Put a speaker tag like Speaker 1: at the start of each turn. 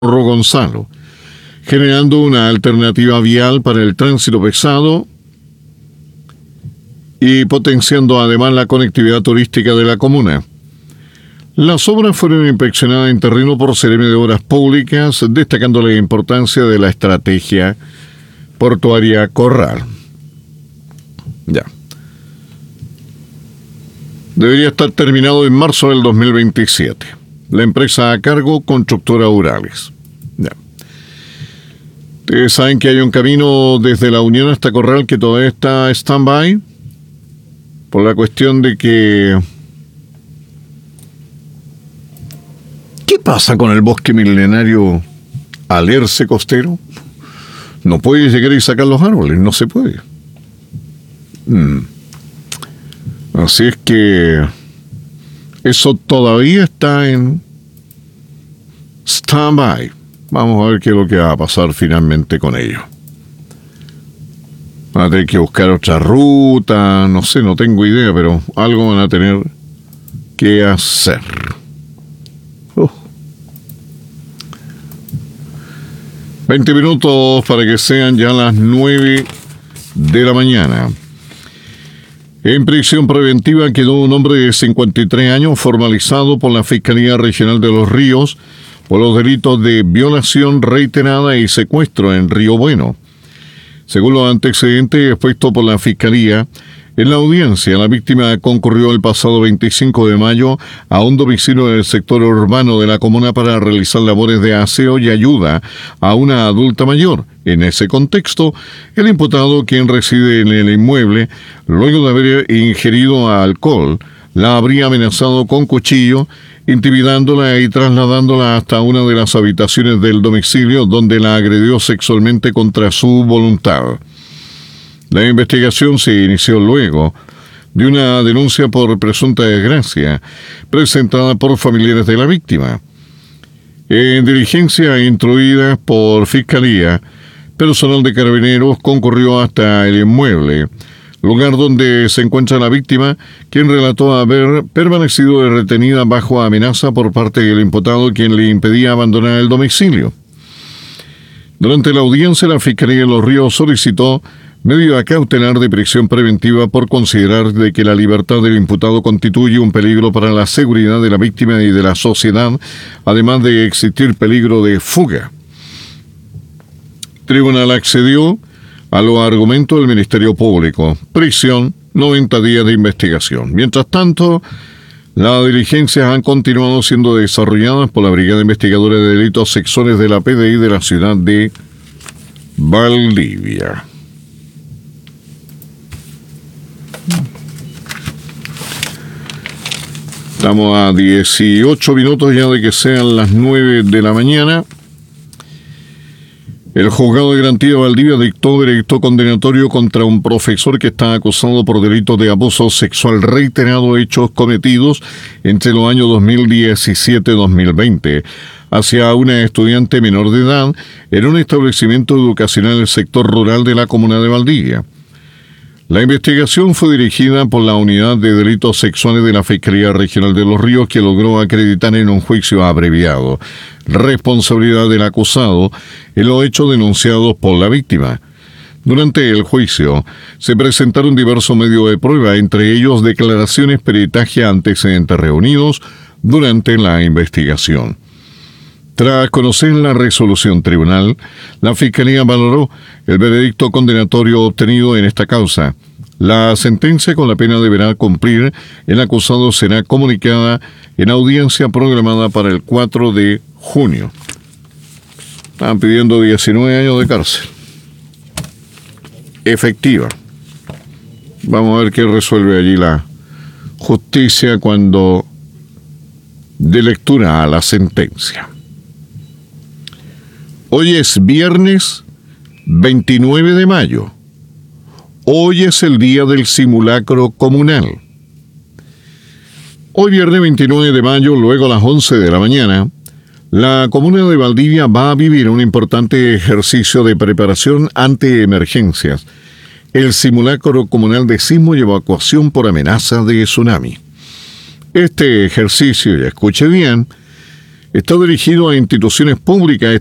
Speaker 1: Gonzalo, generando una alternativa vial para el tránsito pesado y potenciando además la conectividad turística de la comuna. Las obras fueron inspeccionadas en terreno por Seremi de Obras Públicas, destacando la importancia de la estrategia portuaria Corral. Ya. Debería estar terminado en marzo del 2027. La empresa a cargo, Constructora Urales. Ya. Ustedes saben que hay un camino desde La Unión hasta Corral que todavía está stand-by por la cuestión de que... ¿Qué pasa con el bosque milenario Alerce costero? No puede llegar y sacar los árboles, no se puede. Así es que eso todavía está en stand-by. Vamos a ver qué es lo que va a pasar finalmente con ello. Van a tener que buscar otra ruta, no sé, no tengo idea, pero algo van a tener que hacer. 20 minutos para que sean ya las 9 de la mañana. En prisión preventiva quedó un hombre de 53 años formalizado por la Fiscalía Regional de Los Ríos por los delitos de violación reiterada y secuestro en Río Bueno. Según los antecedentes expuestos por la Fiscalía, en la audiencia, la víctima concurrió el pasado 25 de mayo a un domicilio del sector urbano de la comuna para realizar labores de aseo y ayuda a una adulta mayor. En ese contexto, el imputado, quien reside en el inmueble, luego de haber ingerido alcohol, la habría amenazado con cuchillo, intimidándola y trasladándola hasta una de las habitaciones del domicilio donde la agredió sexualmente contra su voluntad. La investigación se inició luego de una denuncia por presunta desgracia presentada por familiares de la víctima. En diligencia instruida por Fiscalía, personal de Carabineros concurrió hasta el inmueble, lugar donde se encuentra la víctima, quien relató haber permanecido retenida bajo amenaza por parte del imputado, quien le impedía abandonar el domicilio. Durante la audiencia, la Fiscalía de Los Ríos solicitó medida cautelar de prisión preventiva por considerar de que la libertad del imputado constituye un peligro para la seguridad de la víctima y de la sociedad, además de existir peligro de fuga. El tribunal accedió a los argumentos del Ministerio Público. Prisión, 90 días de investigación. Mientras tanto, las diligencias han continuado siendo desarrolladas por la Brigada Investigadora de Delitos Sexuales de la PDI de la ciudad de Valdivia. Estamos a 18 minutos ya de que sean las 9 de la mañana. El juzgado de garantía de Valdivia dictó veredicto condenatorio contra un profesor que está acusado por delitos de abuso sexual reiterado, hechos cometidos entre los años 2017 y 2020 hacia una estudiante menor de edad en un establecimiento educacional del sector rural de la comuna de Valdivia. La investigación fue dirigida por la Unidad de Delitos Sexuales de la Fiscalía Regional de Los Ríos, que logró acreditar en un juicio abreviado responsabilidad del acusado en los hechos denunciados por la víctima. Durante el juicio se presentaron diversos medios de prueba, entre ellos declaraciones, peritaje, antecedentes reunidos durante la investigación. Tras conocer la resolución tribunal, la Fiscalía valoró el veredicto condenatorio obtenido en esta causa. La sentencia con la pena deberá cumplir. El acusado será comunicada en audiencia programada para el 4 de junio. Están pidiendo 19 años de cárcel. Efectiva. Vamos a ver qué resuelve allí la justicia cuando dé lectura a la sentencia. Hoy es viernes 29 de mayo. Hoy es el día del simulacro comunal. Hoy viernes 29 de mayo, luego a las 11 de la mañana, la comuna de Valdivia va a vivir un importante ejercicio de preparación ante emergencias. El simulacro comunal de sismo y evacuación por amenaza de tsunami. Este ejercicio, y escuche bien, Está dirigido a instituciones públicas